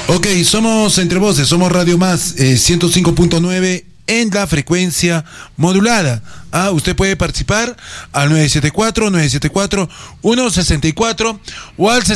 Ok, somos Entre Voces, somos Radio Más 105.9 en la frecuencia modulada. Usted puede participar al 974-164 o al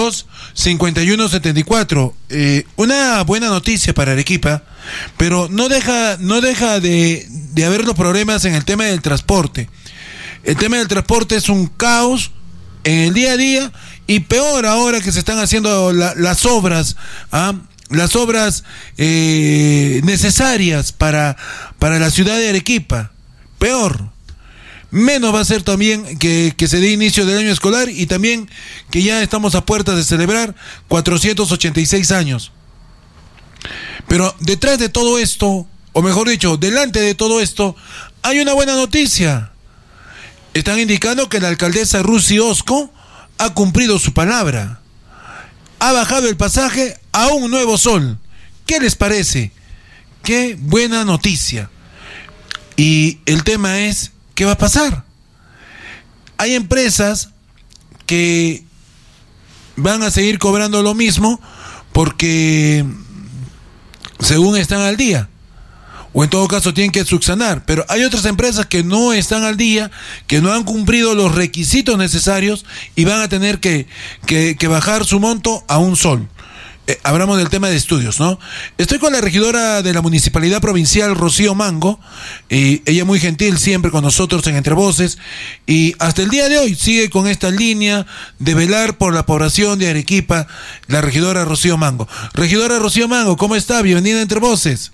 62-5174. Una buena noticia para Arequipa, pero no deja de haber los problemas en el tema del transporte. El tema del transporte es un caos en el día a día, y peor ahora que se están haciendo las obras, las obras necesarias para la ciudad de Arequipa. Peor. Menos va a ser también que se dé inicio del año escolar, y también que ya estamos a puertas de celebrar 486 años. Pero detrás de todo esto, o mejor dicho, delante de todo esto, hay una buena noticia. Están indicando que la alcaldesa Rusi Osco ha cumplido su palabra. Ha bajado el pasaje a un nuevo sol. ¿Qué les parece? Qué buena noticia. Y el tema es, ¿qué va a pasar? Hay empresas que van a seguir cobrando lo mismo porque según están al día, o en todo caso tienen que subsanar, pero hay otras empresas que no están al día, que no han cumplido los requisitos necesarios y van a tener que bajar su monto a un sol. Hablamos del tema de estudios, ¿no? Estoy con la regidora de la Municipalidad Provincial, Rocío Mango, y ella muy gentil siempre con nosotros en Entre Voces, y hasta el día de hoy sigue con esta línea de velar por la población de Arequipa, la regidora Rocío Mango. Regidora Rocío Mango, ¿cómo está? Bienvenida a Entre Voces.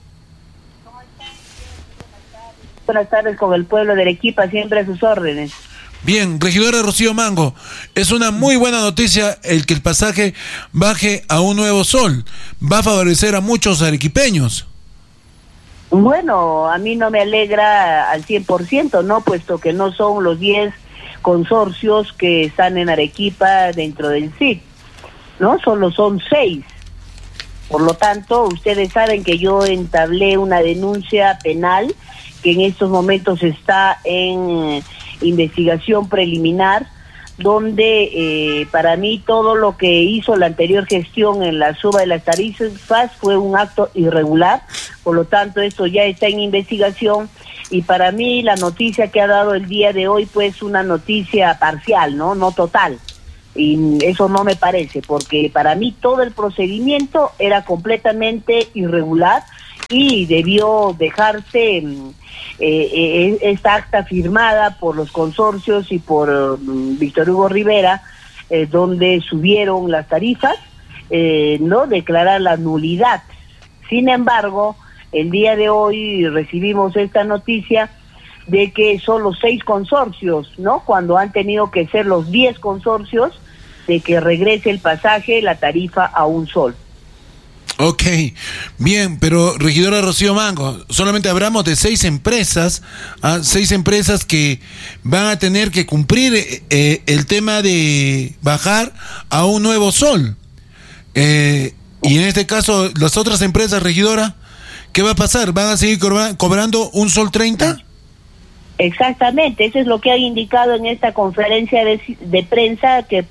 Buenas tardes con el pueblo de Arequipa, siempre a sus órdenes. Bien, regidora Rocío Mango, es una muy buena noticia el que el pasaje baje a un nuevo sol. Va a favorecer a muchos arequipeños. Bueno, a mí no me alegra al 100%, ¿no? Puesto que no son los 10 consorcios que están en Arequipa dentro del CID, ¿no? Solo son 6. Por lo tanto, ustedes saben que yo entablé una denuncia penal que en estos momentos está en investigación preliminar, donde para mí todo lo que hizo la anterior gestión en la suba de las tarifas fue un acto irregular. Por lo tanto, esto ya está en investigación, y para mí la noticia que ha dado el día de hoy pues una noticia parcial, no total, y eso no me parece, porque para mí todo el procedimiento era completamente irregular y debió dejarse esta acta firmada por los consorcios y por Víctor Hugo Rivera, donde subieron las tarifas, no declarar la nulidad. Sin embargo, el día de hoy recibimos esta noticia de que son los 6 consorcios, ¿no? Cuando han tenido que ser los 10 consorcios, de que regrese el pasaje, la tarifa a un sol. Ok, bien, pero regidora Rocío Mango, solamente hablamos de 6 empresas, 6 empresas que van a tener que cumplir el tema de bajar a un nuevo sol. Y en este caso, las otras empresas, regidora, ¿qué va a pasar? ¿Van a seguir cobrando un sol 30? Exactamente, eso es lo que ha indicado en esta conferencia de prensa, que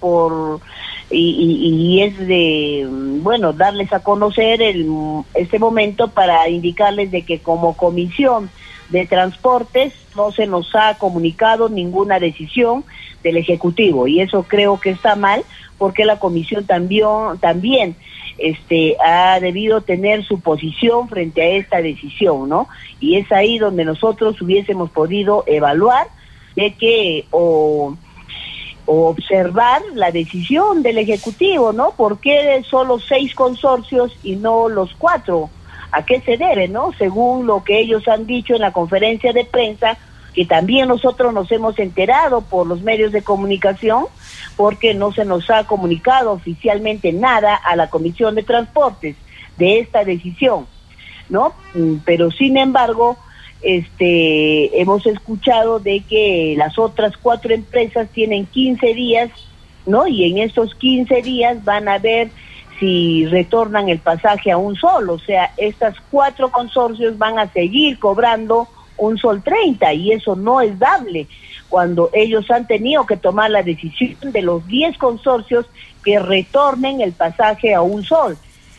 y es de, bueno, darles a conocer este momento para indicarles de que como Comisión de Transportes no se nos ha comunicado ninguna decisión del Ejecutivo, y eso creo que está mal, porque la Comisión también ha debido tener su posición frente a esta decisión, ¿no? Y es ahí donde nosotros hubiésemos podido evaluar de que o observar la decisión del Ejecutivo, ¿no? ¿Por qué solo 6 consorcios y no los 4? ¿A qué se debe, no? Según lo que ellos han dicho en la conferencia de prensa, que también nosotros nos hemos enterado por los medios de comunicación, porque no se nos ha comunicado oficialmente nada a la Comisión de Transportes de esta decisión, ¿no? Pero sin embargo, hemos escuchado de que las otras 4 empresas tienen 15 días, ¿no? Y en estos 15 días van a ver si retornan el pasaje a un sol. O sea, estas 4 consorcios van a seguir cobrando un sol 30, y eso no es dable, cuando ellos han tenido que tomar la decisión de los 10 consorcios que retornen el pasaje a un sol.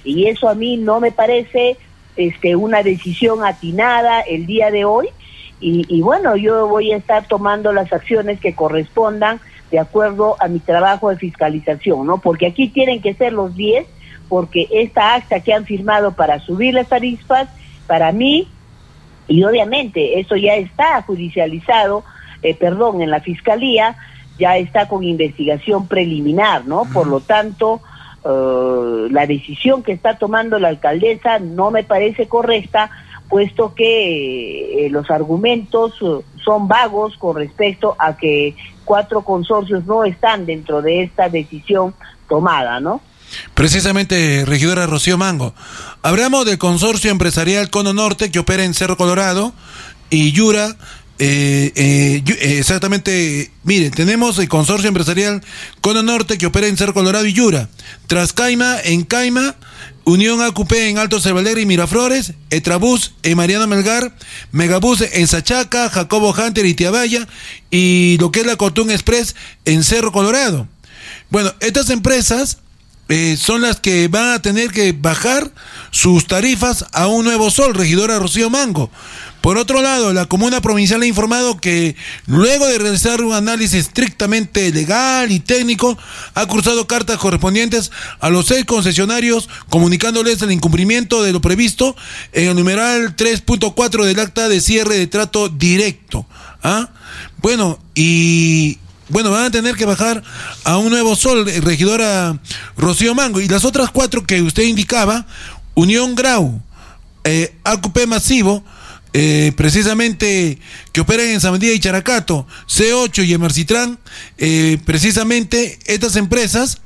Y eso a mí no me parece una decisión atinada el día de hoy, y bueno, yo voy a estar tomando las acciones que correspondan de acuerdo a mi trabajo de fiscalización, ¿no? Porque aquí tienen que ser los 10, porque esta acta que han firmado para subir las tarifas, para mí, y obviamente eso ya está judicializado, en la fiscalía, ya está con investigación preliminar, ¿no? Por lo tanto, la decisión que está tomando la alcaldesa no me parece correcta, puesto que los argumentos son vagos con respecto a que 4 consorcios no están dentro de esta decisión tomada, ¿no? Precisamente, regidora Rocío Mango, hablamos del consorcio empresarial Cono Norte, que opera en Cerro Colorado, y Yura. Exactamente, mire, tenemos el consorcio empresarial Cono Norte, que opera en Cerro Colorado y Yura, Trascaima en Caima, Unión AQP en Alto Cervalegre y Miraflores, Etrabús en Mariano Melgar, Megabús en Sachaca, Jacobo Hunter y Tiabaya, y lo que es la Cotún Express en Cerro Colorado. Bueno, estas empresas son las que van a tener que bajar sus tarifas a un nuevo sol, regidora Rocío Mango. Por otro lado, la Comuna Provincial ha informado que luego de realizar un análisis estrictamente legal y técnico, ha cruzado cartas correspondientes a los 6 concesionarios, comunicándoles el incumplimiento de lo previsto en el numeral 3.4 del acta de cierre de trato directo. Bueno, van a tener que bajar a un nuevo sol, regidora Rocío Mango. Y las otras 4 que usted indicaba, Unión Grau, AQP Masivo, precisamente que operan en Sabandía y Characato, C8 y Emercitrán, precisamente estas empresas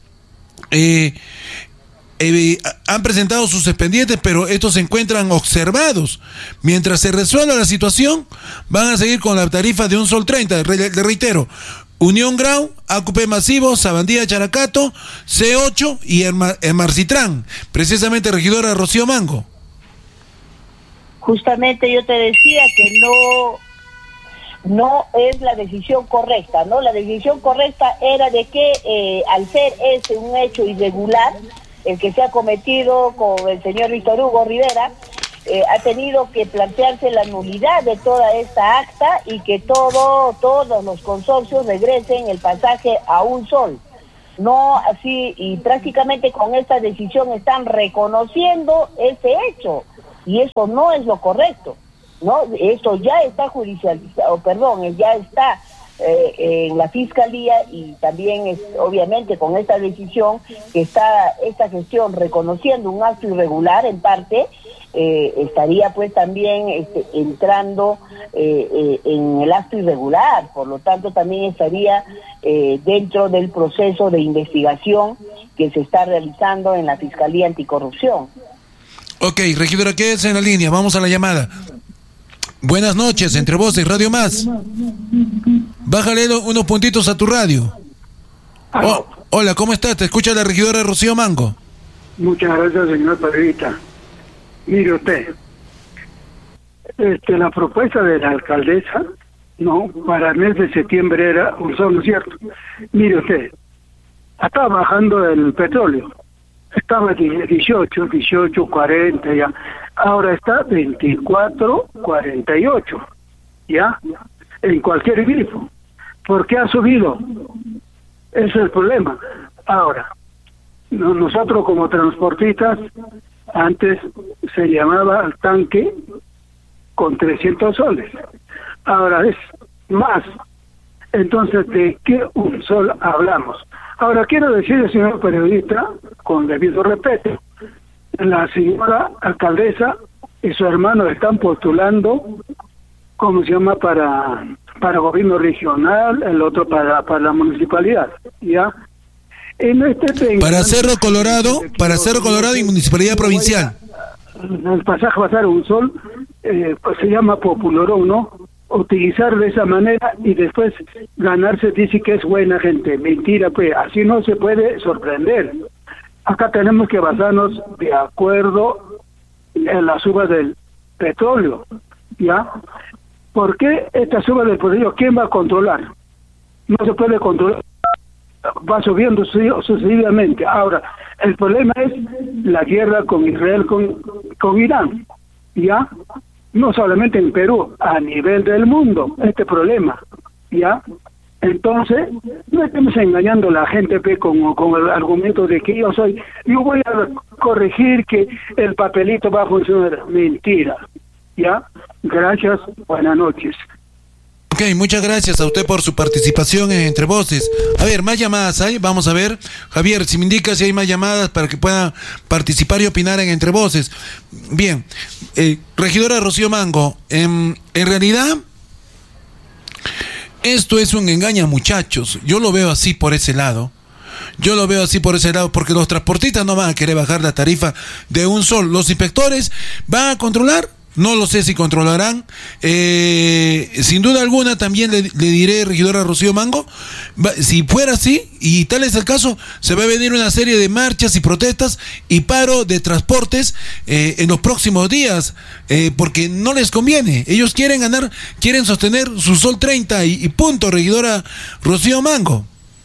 han presentado sus expedientes, pero estos se encuentran observados. Mientras se resuelva la situación, van a seguir con la tarifa de un sol 30. Le reitero, Unión Grau, AQP Masivo, Sabandía, Characato, C8 y Emercitrán. Precisamente, regidora Rocío Mango. Justamente yo te decía que no es la decisión correcta, ¿no? La decisión correcta era de que al ser un hecho irregular, el que se ha cometido con el señor Víctor Hugo Rivera, ha tenido que plantearse la nulidad de toda esta acta y que todos los consorcios regresen el pasaje a un sol. No así, y prácticamente con esta decisión están reconociendo ese hecho. Y eso no es lo correcto, ¿no? Eso ya está judicializado, ya está en la fiscalía, y también obviamente con esta decisión que está esta gestión reconociendo un acto irregular en parte, estaría pues también entrando en el acto irregular, por lo tanto también estaría dentro del proceso de investigación que se está realizando en la Fiscalía Anticorrupción. Ok, regidora, quédese en la línea, vamos a la llamada. Buenas noches, Entre Voces, Radio Más. Bájale unos puntitos a tu radio. Hola, ¿cómo estás? Te escucha la regidora Rocío Mango. Muchas gracias, señor periodista. Mire usted, la propuesta de la alcaldesa, no, para el mes de septiembre era un sol, ¿no es cierto? Mire usted, está bajando el petróleo. Estaba 18, 40 ya. Ahora está 24, 48, ¿ya? En cualquier grifo. ¿Por qué ha subido? Ese es el problema. Ahora, nosotros como transportistas, antes se llamaba al tanque con 300 soles. Ahora es más. Entonces, ¿de qué un sol hablamos? Ahora, quiero decirle, señor periodista, con debido respeto, la señora alcaldesa y su hermano están postulando, ¿cómo se llama?, para gobierno regional, el otro para la municipalidad, ¿ya? En para Cerro Colorado y municipalidad provincial. El pasaje va a ser un sol, pues se llama popularón, ¿no? Utilizar de esa manera y después ganarse, dice que es buena gente. Mentira, pues, así no se puede sorprender. Acá tenemos que basarnos de acuerdo en la suba del petróleo, ¿ya? ¿Por qué esta suba del petróleo? ¿Quién va a controlar? No se puede controlar. Va subiendo sucesivamente. Ahora, El problema es la guerra con Israel, con Irán, ¿ya? No solamente en Perú, a nivel del mundo, este problema, ¿ya? Entonces, no estemos engañando a la gente con el argumento de que yo voy a corregir que el papelito va a funcionar. Mentira, ¿ya? Gracias, buenas noches. Ok, muchas gracias a usted por su participación en Entre Voces. A ver, más llamadas hay, vamos a ver. Javier, si me indica si hay más llamadas para que pueda participar y opinar en Entre Voces. Bien, regidora Rocío Mango, en realidad, esto es un engaño, muchachos. Yo lo veo así por ese lado. Porque los transportistas no van a querer bajar la tarifa de un sol. Los inspectores van a controlar. No lo sé si controlarán. Sin duda alguna, también le diré, regidora Rocío Mango, si fuera así, y tal es el caso, se va a venir una serie de marchas y protestas y paro de transportes en los próximos días, porque no les conviene. Ellos quieren sostener su sol 30 y punto, regidora Rocío Mango.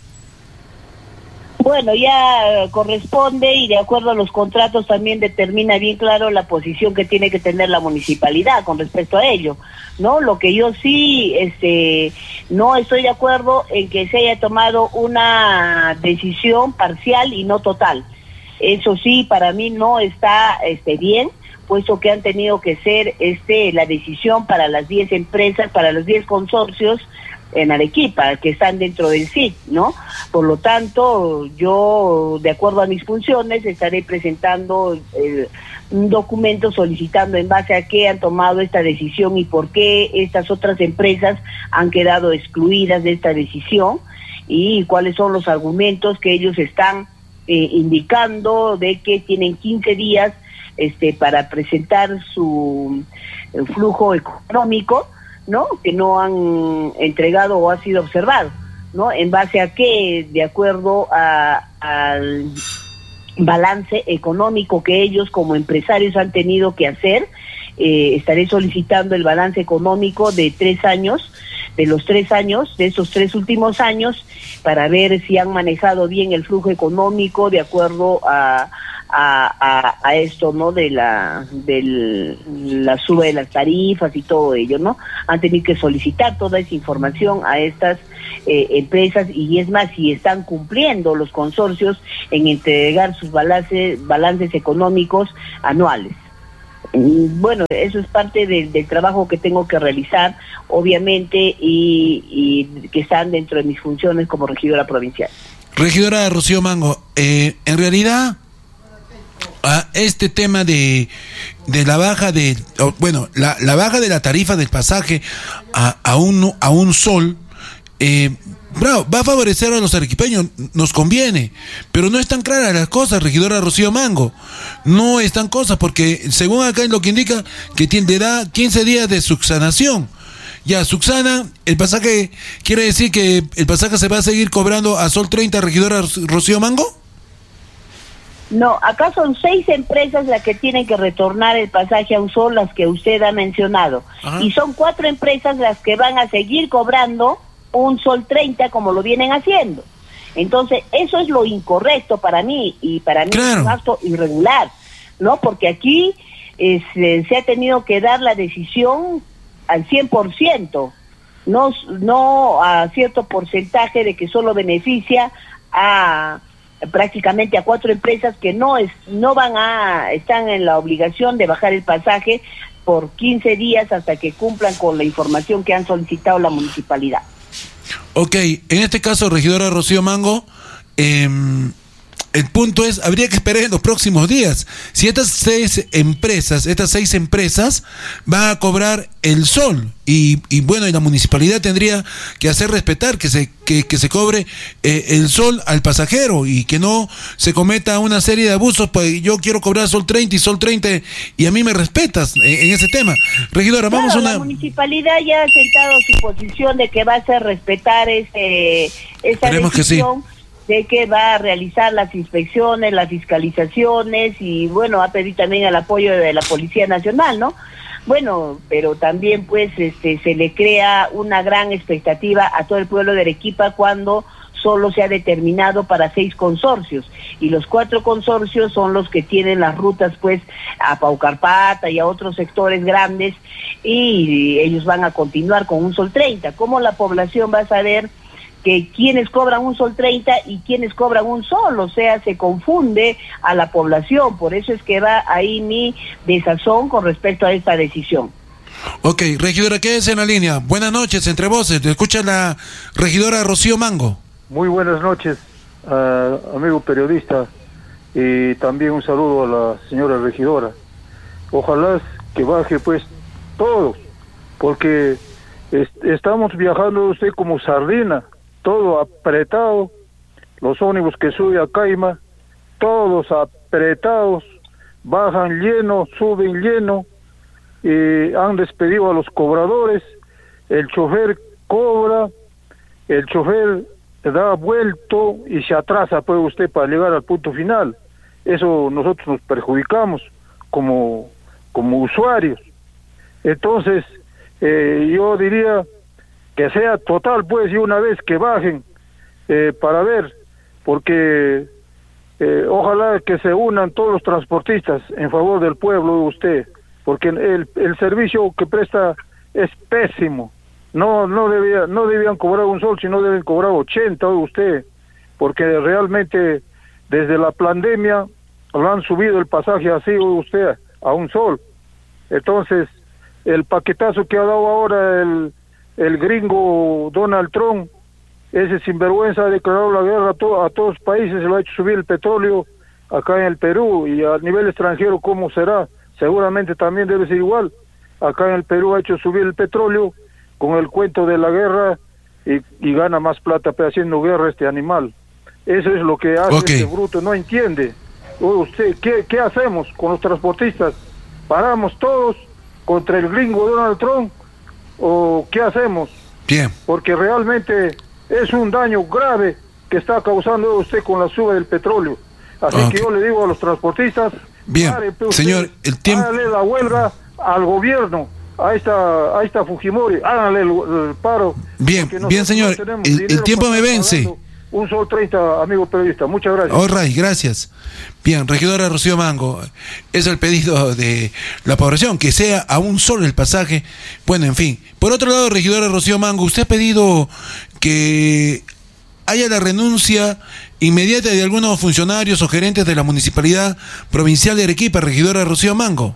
Bueno, ya corresponde y de acuerdo a los contratos también determina bien claro la posición que tiene que tener la municipalidad con respecto a ello, ¿no? Lo que yo sí no estoy de acuerdo en que se haya tomado una decisión parcial y no total. Eso sí, para mí no está bien, puesto que han tenido que ser la decisión para las 10 empresas, para los 10 consorcios en Arequipa, que están dentro del SIC, ¿no? Por lo tanto, yo, de acuerdo a mis funciones, estaré presentando un documento solicitando en base a qué han tomado esta decisión y por qué estas otras empresas han quedado excluidas de esta decisión y cuáles son los argumentos que ellos están indicando de que tienen 15 días para presentar su flujo económico, ¿no? Que no han entregado o ha sido observado, ¿no? En base a que, de acuerdo al balance económico que ellos como empresarios han tenido que hacer, estaré solicitando el balance económico de 3 años, de esos 3 últimos años, para ver si han manejado bien el flujo económico de acuerdo a esto, ¿no? De la suba de las tarifas y todo ello, ¿no? Han tenido que solicitar toda esa información a estas empresas y es más, si están cumpliendo los consorcios en entregar sus balances económicos anuales. Bueno, eso es parte del trabajo que tengo que realizar, obviamente, y que están dentro de mis funciones como regidora provincial. Regidora Rocío Mango, en realidad, a este tema de la baja la baja de la tarifa del pasaje a un sol, va a favorecer a los arequipeños, nos conviene, pero no están claras las cosas, regidora Rocío Mango, no están cosas, porque según acá es lo que indica que le da 15 días de subsanación. Ya, subsana, el pasaje, ¿quiere decir que el pasaje se va a seguir cobrando a sol 30, regidora Rocío Mango? No, acá son 6 empresas las que tienen que retornar el pasaje a un sol, las que usted ha mencionado. Ajá. Y son 4 empresas las que van a seguir cobrando un sol 30 como lo vienen haciendo. Entonces, eso es lo incorrecto para mí, y para mí claro. Es un acto irregular, ¿no? Porque aquí se ha tenido que dar la decisión al 100%, no a cierto porcentaje de que solo beneficia a prácticamente a 4 empresas que están en la obligación de bajar el pasaje por 15 días hasta que cumplan con la información que han solicitado la municipalidad. Ok, en este caso, regidora Rocío Mango, el punto es, habría que esperar en los próximos días. Si estas 6 empresas van a cobrar el sol y la municipalidad tendría que hacer respetar que se cobre el sol al pasajero y que no se cometa una serie de abusos, pues yo quiero cobrar sol 30 y sol 30 y a mí me respetas en ese tema. Regidora, claro, vamos a una... La municipalidad ya ha sentado su posición de que va a hacer respetar esa Esperemos decisión. Que sí. De que va a realizar las inspecciones, las fiscalizaciones y ha pedido también el apoyo de la Policía Nacional, ¿no? Bueno, pero también pues se le crea una gran expectativa a todo el pueblo de Arequipa cuando solo se ha determinado para 6 consorcios, y los 4 consorcios son los que tienen las rutas pues a Paucarpata y a otros sectores grandes, y ellos van a continuar con un sol 30. ¿Cómo la población va a saber que quienes cobran un sol 30 y quienes cobran un sol? O sea, se confunde a la población. Por eso es que va ahí mi desazón con respecto a esta decisión. Ok, regidora, quédese en la línea. Buenas noches, Entre Voces. Te escucha la regidora Rocío Mango. Muy buenas noches, amigo periodista, y también un saludo a la señora regidora. Ojalá que baje pues todos, porque estamos viajando usted como sardina, todo apretado, los ómnibus que suben a Caima, todos apretados, bajan lleno, suben lleno, y han despedido a los cobradores, el chofer cobra, el chofer da vuelto y se atrasa pues usted para llegar al punto final. Eso nosotros nos perjudicamos como usuarios. Entonces yo diría que sea total pues, y una vez que bajen para ver, porque ojalá que se unan todos los transportistas en favor del pueblo de usted, porque el servicio que presta es pésimo. No debían cobrar un sol, sino deben cobrar 80 de usted, porque realmente desde la pandemia lo han subido el pasaje así de usted a un sol. Entonces el paquetazo que ha dado ahora el gringo Donald Trump, ese sinvergüenza ha declarado la guerra a todos los países, se lo ha hecho subir el petróleo acá en el Perú, y a nivel extranjero ¿cómo será? Seguramente también debe ser igual. Acá en el Perú ha hecho subir el petróleo con el cuento de la guerra, y gana más plata haciendo guerra este animal. Eso es lo que hace este bruto, no entiende. Usted, ¿qué hacemos con los transportistas? ¿Paramos todos contra el gringo Donald Trump o qué hacemos? Bien. Porque realmente es un daño grave que está causando usted con la suba del petróleo. Así que yo le digo a los transportistas, bien, señor, el tiempo... hágale la huelga al gobierno, a esta Fujimori, háganle el paro. Bien, bien, señor, el tiempo me vence. Un sol 30, amigo periodista, muchas gracias. All right, gracias. Bien, regidora Rocío Mango, es el pedido de la población, que sea a un sol el pasaje. Bueno, en fin. Por otro lado, regidora Rocío Mango, usted ha pedido que haya la renuncia inmediata de algunos funcionarios o gerentes de la Municipalidad Provincial de Arequipa, regidora Rocío Mango.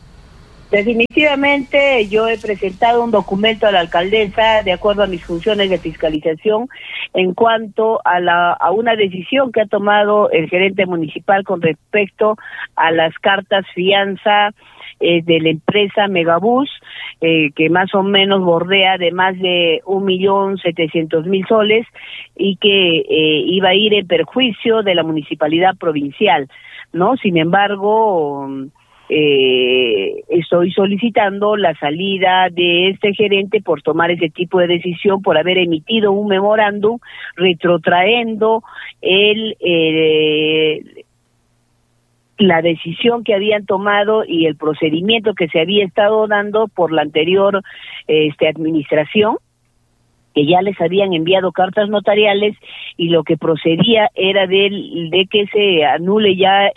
Definitivamente yo he presentado un documento a la alcaldesa de acuerdo a mis funciones de fiscalización en cuanto a una decisión que ha tomado el gerente municipal con respecto a las cartas fianza de la empresa Megabús, que más o menos bordea de más de 1.700.000 soles y que iba a ir en perjuicio de la municipalidad provincial, ¿no? Sin embargo, estoy solicitando la salida de este gerente por tomar ese tipo de decisión, por haber emitido un memorándum retrotraendo la decisión que habían tomado y el procedimiento que se había estado dando por la anterior administración, que ya les habían enviado cartas notariales, y lo que procedía era de que se anule ya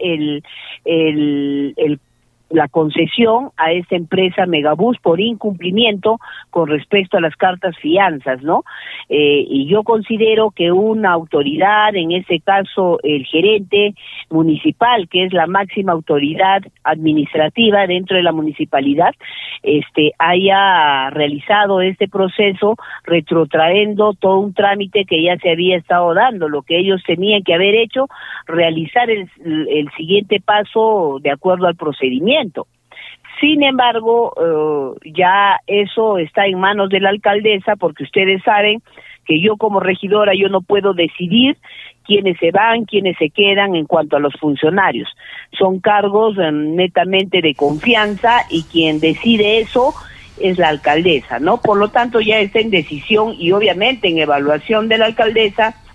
la concesión a esta empresa Megabús por incumplimiento con respecto a las cartas fianzas, ¿no? Y yo considero que una autoridad, en este caso el gerente municipal, que es la máxima autoridad administrativa dentro de la municipalidad, haya realizado este proceso retrotraendo todo un trámite que ya se había estado dando. Lo que ellos tenían que haber hecho, realizar el siguiente paso de acuerdo al procedimiento. Sin embargo, ya eso está en manos de la alcaldesa, porque ustedes saben que yo como regidora yo no puedo decidir quiénes se van, quiénes se quedan en cuanto a los funcionarios. Son cargos netamente de confianza y quien decide eso es la alcaldesa, ¿no? Por lo tanto ya está en decisión y obviamente en evaluación de la alcaldesa,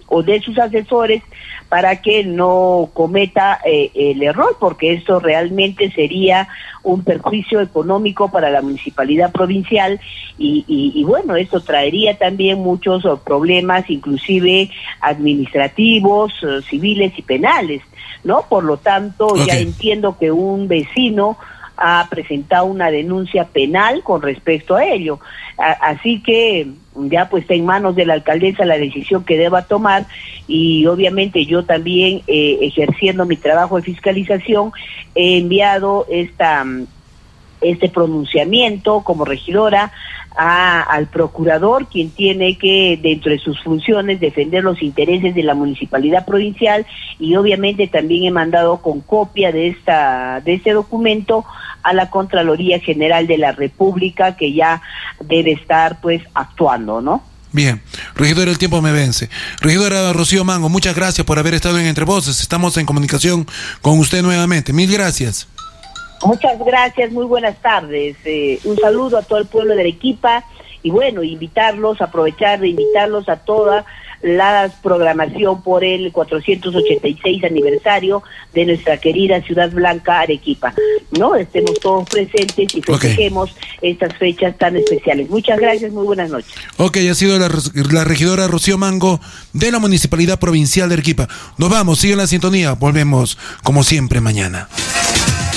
o de sus asesores para que no cometa el error, porque esto realmente sería un perjuicio económico para la municipalidad provincial y bueno, esto traería también muchos problemas, inclusive administrativos, civiles y penales, ¿no? Por lo tanto, ya entiendo que un vecino ha presentado una denuncia penal con respecto a ello. Así que ya pues está en manos de la alcaldesa la decisión que deba tomar y obviamente yo también ejerciendo mi trabajo de fiscalización he enviado este pronunciamiento como regidora al procurador, quien tiene que, dentro de sus funciones, defender los intereses de la municipalidad provincial, y obviamente también he mandado con copia de este documento a la Contraloría General de la República, que ya debe estar pues actuando, ¿no? Bien, regidora, el tiempo me vence. Regidora Rocío Mango, muchas gracias por haber estado en Entre Voces. Estamos en comunicación con usted nuevamente. Mil gracias. Muchas gracias, muy buenas tardes. Un saludo a todo el pueblo de Arequipa y bueno, aprovechar de invitarlos a toda la programación por el 486 aniversario de nuestra querida Ciudad Blanca, Arequipa, ¿no? Estemos todos presentes y festejemos estas fechas tan especiales. Muchas gracias, muy buenas noches. Ha sido la regidora Rocío Mango de la Municipalidad Provincial de Arequipa. Nos vamos, sigue en la sintonía, volvemos como siempre mañana.